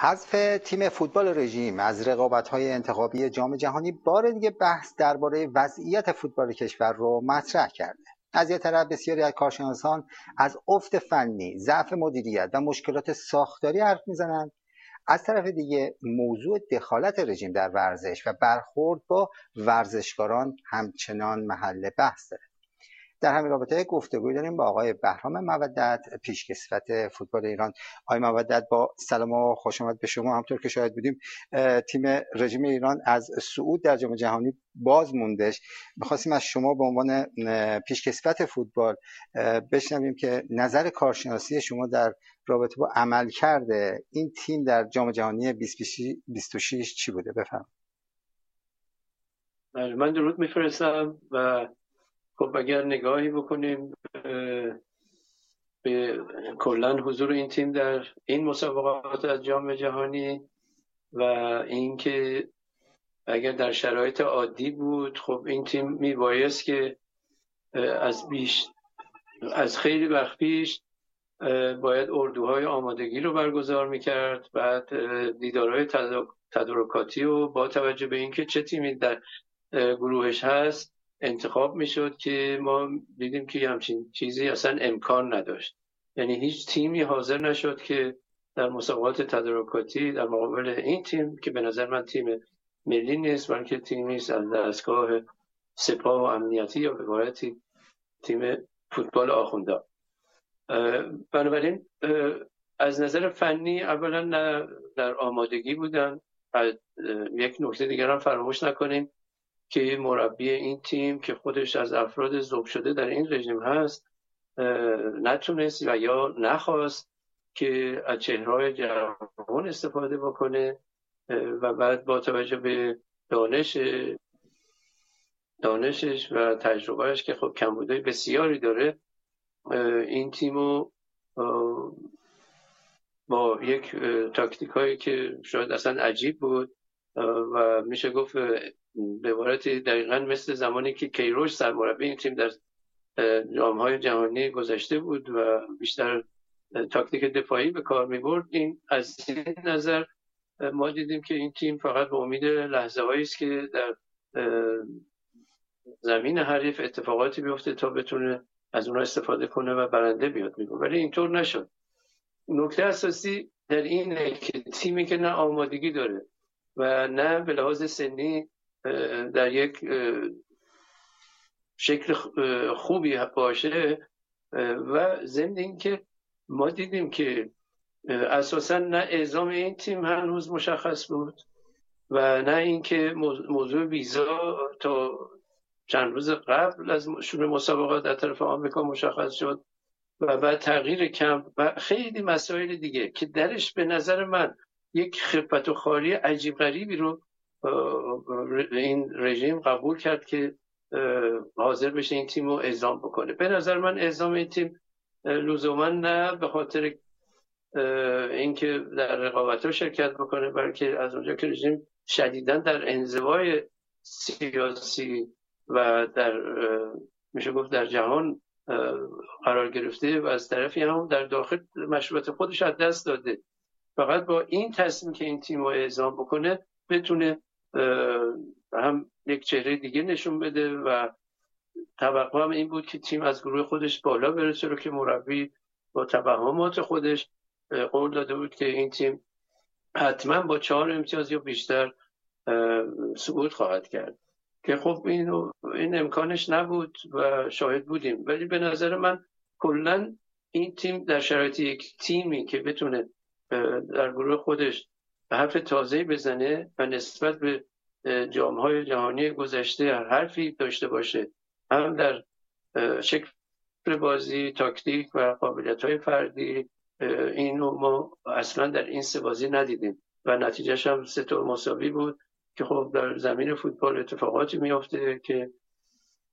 حذف تیم فوتبال رژیم از رقابت‌های انتخابی جام جهانی بار دیگه بحث درباره وضعیت فوتبال کشور رو مطرح کرده. از یک طرف بسیاری از کارشناسان از افت فنی، ضعف مدیریت و مشکلات ساختاری حرف میزنند. از طرف دیگه موضوع دخالت رژیم در ورزش و برخورد با ورزشکاران همچنان محل بحث داره. در همین رابطه گفتگوی داریم با آقای بهرام مودت، پیشکسوت فوتبال ایران. آقای مودت، با سلام و خوش آمد به شما. همطور که شاهد بودیم تیم رژیم ایران از صعود در جام جهانی باز موندش. می‌خواستیم از شما به عنوان پیشکسوت فوتبال بشنویم که نظر کارشناسی شما در رابطه با عملکرد این تیم در جام جهانی 2026 چی بوده؟ بفرمایید. من درود میفرستم و خب اگر نگاهی بکنیم به کلا حضور این تیم در این مسابقات از جام جهانی و اینکه اگر در شرایط عادی بود خب این تیم میبایست که از خیلی وقت پیش باید اردوهای آمادگی رو برگزار میکرد، بعد دیدارهای تدارکاتی و با توجه به اینکه چه تیمی در گروهش هست انتخاب میشد که ما دیدیم که همچین چیزی اصلا امکان نداشت. یعنی هیچ تیمی حاضر نشد که در مسابقات تدارکاتی در مقابل این تیم که به نظر من تیم ملی نیست بلکه تیمی است از دستگاه سپاه و امنیتی یا به عبارتی تیم فوتبال آخوندا. بنابراین از نظر فنی اولا نه در آمادگی بودن. یک نکته دیگر هم فراموش نکنیم که مربی این تیم که خودش از افراد ذوب شده در این رژیم هست نتونست و یا نخواست که از چهره‌های جوان استفاده بکنه و بعد با توجه به دانشش و تجربهش که خب کمبودهای بسیاری داره این تیمو با یک تاکتیکایی که شاید اصلا عجیب بود و میشه گفت به عبارتی دقیقاً مثل زمانی که کیروش سرمربی این تیم در جام‌های جهانی گذشته بود و بیشتر تاکتیک دفاعی به کار می‌برد. این از این نظر ما دیدیم که این تیم فقط به امید لحظه‌هایی است که در زمین حریف اتفاقاتی بیفته تا بتونه از اونها استفاده کنه و برنده بیاد میگه، ولی اینطور نشد. نکته اساسی در اینه که تیمی که نه آمادگی داره و نه به لحاظ سنی در یک شکل خوبی باشه و ضمن اینکه ما دیدیم که اساسا نه اعزام این تیم هنوز مشخص بود و نه اینکه موضوع ویزا تا چند روز قبل از شروع مسابقات در طرف آمریکا مشخص شد و بعد تغییر کمپ و خیلی مسائل دیگه که درش به نظر من یک خفت و خاری عجیب غریبی رو این رژیم قبول کرد که حاضر بشه این تیم رو اعزام بکنه. به نظر من اعزام این تیم لزوما نه به خاطر اینکه در رقابت‌ها شرکت بکنه بلکه از اونجا که رژیم شدیداً در انزوای سیاسی و در میشه گفت در جهان قرار گرفته و از طرفی هم در داخل مشروعیت خودش از دست داده. فقط با این تصمیم که این تیم رو اعزام بکنه بتونه هم یک چهره دیگه نشون بده و توقع هم این بود که تیم از گروه خودش بالا برسه رو که مربی با توهمات خودش قول داده بود که این تیم حتما با 4 امتیاز یا بیشتر صعود خواهد کرد که خب این امکانش نبود و شاهد بودیم. ولی به نظر من کلا این تیم در شرایط یک تیمی که بتونه در گروه خودش حرف تازه‌ای بزنه و نسبت به جام‌های جهانی گذشته حرفی داشته باشه، هم در شکل بازی، تاکتیک و قابلیت‌های فردی، اینو ما اصلا در این 3 بازی ندیدیم و نتیجهش هم 3 مساوی بود که خب در زمین فوتبال اتفاقاتی میفته که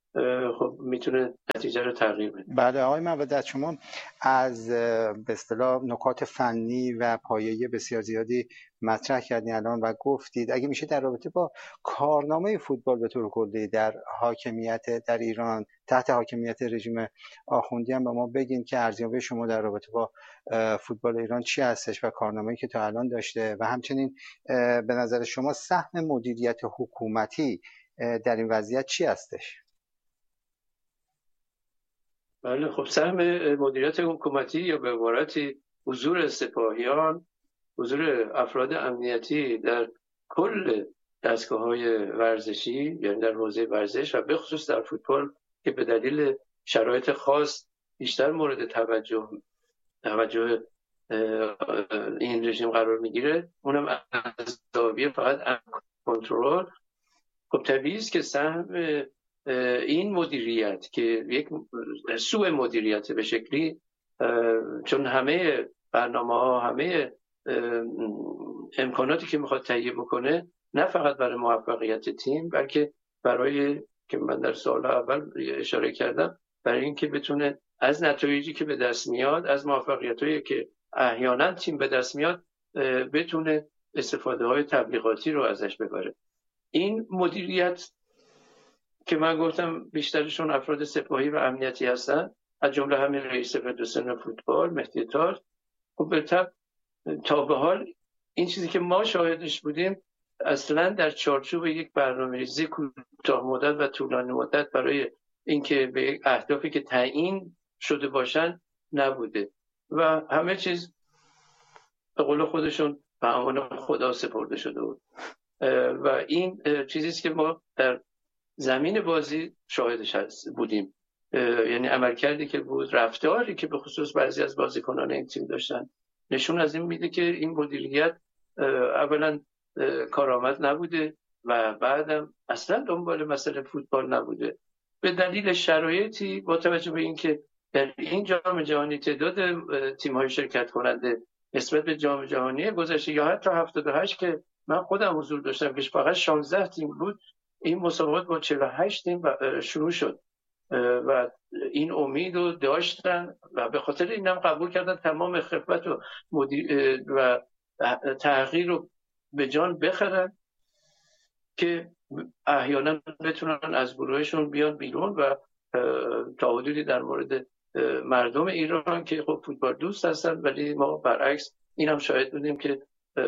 خب میتونه نتیجه رو تغییر بده. بله آقای مودت، شما از به اصطلاح نکات فنی و پایه‌ای بسیار زیادی مطرح کردین الان و گفتید اگه میشه در رابطه با کارنامه فوتبال به طور کلی در ایران تحت حاکمیت رژیم آخوندی هم به ما بگین که ارزیابی شما در رابطه با فوتبال ایران چی هستش و کارنامه‌ای که تا الان داشته و همچنین به نظر شما سهم مدیریت حکومتی در این وضعیت چی هستش؟ بله خب سهم مدیریت حکومتی یا به عبارتی حضور سپاهیان، حضور افراد امنیتی در کل دستگاه‌های ورزشی، یعنی در حوزه ورزش و به خصوص در فوتبال که به دلیل شرایط خاص بیشتر مورد توجه این رژیم قرار میگیره، اونم از زاویه فقط کنترل. خب طبیعی است که سهم این مدیریت که یک سوء مدیریت به شکلی، چون همه برنامه‌ها، همه امکاناتی که میخواد تهیه بکنه نه فقط برای موفقیت تیم بلکه برای که من در سال اول اشاره کردم، برای اینکه بتونه از نتایجی که به دست میاد، از موفقیتایی که احیانا تیم به دست میاد، بتونه استفاده های تبلیغاتی رو ازش ببره. این مدیریت که من گفتم بیشترشون افراد سپاهی و امنیتی هستن، از جمله همین رئیس فدراسیون فوتبال مهدی تاج. خب به طب تا به حال این چیزی که ما شاهدش بودیم اصلا در چارچوب یک برنامه‌ریزی کوتاه مدت و طولانی مدت برای اینکه به اهدافی که تعیین شده باشن نبوده و همه چیز به قول خودشون به امان خدا سپرده شده بود و این چیزیست که ما در زمین بازی شاهدش بودیم. یعنی عملکردی که بود، رفتاری که به خصوص بعضی از بازیکنان این تیم داشتن، نشون از این میده که این مدیریت اولا کارآمد نبوده و بعدم اصلا دنبال مسئله فوتبال نبوده، به دلیل شرایطی با توجه به اینکه در این جام جهانی تعداد تیم‌های شرکت کننده نسبت به جام جهانی گذشته یا حتی 78 که من خودم حضور داشتم که فقط 16 تیم بود، این مسابقات با 48 تیم شروع شد و این امید رو داشتن و به خاطر اینم قبول کردن تمام خفت و تغییر رو به جان بخرن که احیانا بتونن از گروهشون بیان بیرون و تا حدودی در مورد مردم ایران که خب فوتبال دوست هستن، ولی ما برعکس این هم شاهد بودیم که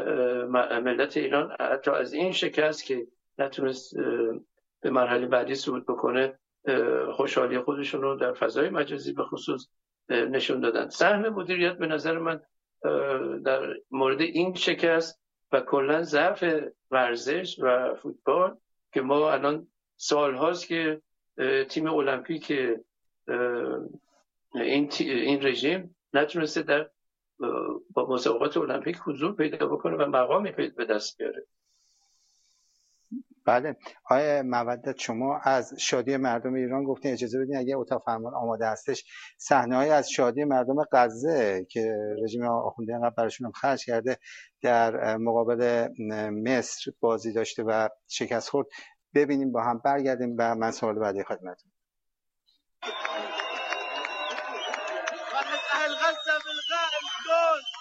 ملت ایران حتی از این شکست که نتونست به مرحله بعدی صعود بکنه خوشحالی خودشون رو در فضای مجازی به خصوص نشون دادن. سهم مدیریت به نظر من در مورد این شکست و کلا ضعف ورزش و فوتبال که ما الان سال هاست که تیم المپیک این رژیم نتونسته در با مسابقات المپیک حضور پیدا بکنه و مقامی به دست بیاره. بله آقای مودت، شما از شادی مردم ایران گفتین، اجازه بدین اگه اتاق فرمان آماده هستش صحنه‌ای از شادی مردم غزه که رژیم آخوندی انقدر براشون هم خرج کرده در مقابل مصر بازی داشته و شکست خورد ببینیم، با هم برگردیم و من سوال بعدی خدمتتون. اهل غزه بالغاء الجول